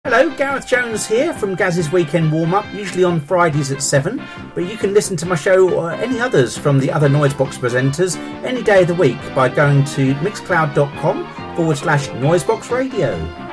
Hello, Gareth Jones here from Gaz's Weekend Warm-Up, usually on Fridays at 7, but you can listen to my show or any others from the other Noisebox presenters any day of the week by going to mixcloud.com/Noisebox Radio.